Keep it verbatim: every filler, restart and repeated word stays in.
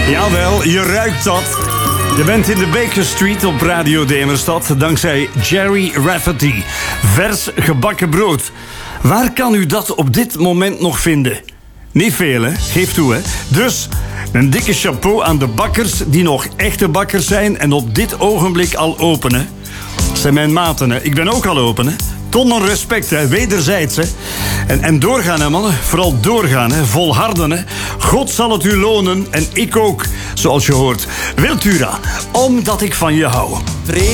Jawel, je ruikt dat. Je bent in de Baker Street op Radio Demerstad dankzij Jerry Rafferty. Vers gebakken brood. Waar kan u dat op dit moment nog vinden? Niet veel, hè? Geef toe, hè? Dus een dikke chapeau aan de bakkers die nog echte bakkers zijn en op dit ogenblik al openen. Dat zijn mijn maten, hè? Ik ben ook al open, hè? Tonnen respect, hè? Wederzijds, hè? En, en doorgaan, hè, mannen. Vooral doorgaan, hè? Volharden, hè? God zal het u lonen en ik ook, zoals je hoort. Wiltura, omdat ik van je hou.